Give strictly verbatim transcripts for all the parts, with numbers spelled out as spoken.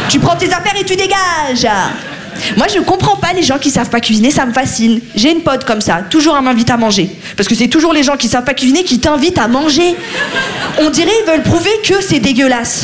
Tu prends tes affaires et tu dégages. Moi, je comprends pas les gens qui savent pas cuisiner, ça me fascine. J'ai une pote comme ça, toujours elle m'invite à manger. Parce que c'est toujours les gens qui savent pas cuisiner qui t'invitent à manger. On dirait ils veulent prouver que c'est dégueulasse.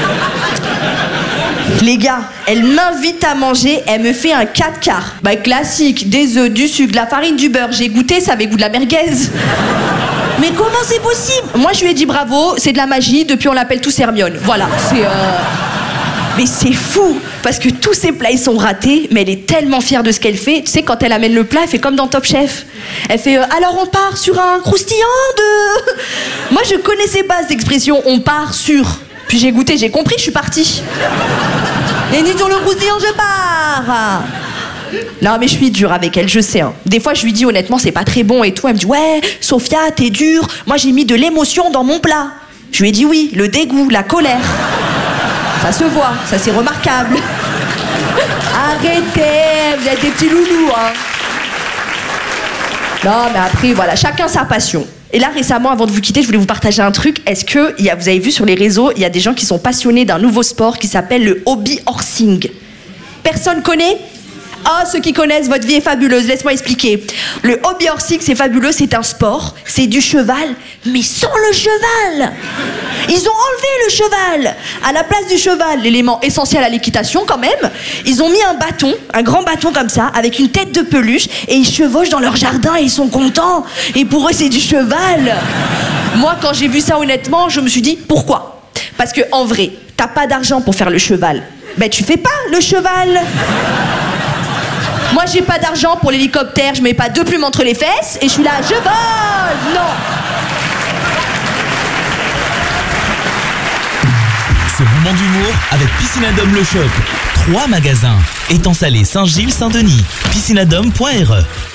Les gars, elle m'invite à manger, elle me fait un quatre quarts. Bah classique, des œufs, du sucre, de la farine, du beurre. J'ai goûté, ça avait goût de la merguez. Mais comment c'est possible? Moi, je lui ai dit bravo, c'est de la magie, depuis on l'appelle tous Hermione. Voilà, c'est... Euh... Mais c'est fou, parce que tous ses plats, ils sont ratés, mais elle est tellement fière de ce qu'elle fait. Tu sais, quand elle amène le plat, elle fait comme dans Top Chef. Elle fait, euh, alors on part sur un croustillant de... Moi, je connaissais pas cette expression, on part sur... Puis j'ai goûté, j'ai compris, je suis partie. Et ni sur le croustillant, je pars. Non, mais je suis dure avec elle, je sais. Hein. Des fois, je lui dis honnêtement, c'est pas très bon et tout. Elle me dit, ouais, Sophia, t'es dure. Moi, j'ai mis de l'émotion dans mon plat. Je lui ai dit oui, le dégoût, la colère. Ça se voit, ça c'est remarquable. Arrêtez, vous êtes des petits loulous, hein. Non, mais après, voilà, chacun sa passion. Et là, récemment, avant de vous quitter, je voulais vous partager un truc. Est-ce que, y a, vous avez vu sur les réseaux, il y a des gens qui sont passionnés d'un nouveau sport qui s'appelle le hobby horsing. Personne connaît ? Ah, ceux qui connaissent, votre vie est fabuleuse, laisse-moi expliquer. Le hobby horsing, c'est fabuleux, c'est un sport, c'est du cheval, mais sans le cheval. Ils ont enlevé le cheval. À la place du cheval, l'élément essentiel à l'équitation quand même, ils ont mis un bâton, un grand bâton comme ça, avec une tête de peluche, et ils chevauchent dans leur jardin et ils sont contents. Et pour eux, c'est du cheval. Moi, quand j'ai vu ça honnêtement, je me suis dit, pourquoi ? Parce que en vrai, t'as pas d'argent pour faire le cheval. Ben tu fais pas le cheval. Moi, j'ai pas d'argent pour l'hélicoptère, je mets pas deux plumes entre les fesses et je suis là, je vole. Non. Ce moment d'humour avec Piscinadome Le Shop. Trois magasins. Étang Salé, Saint-Gilles, Saint-Denis. piscinadome point r e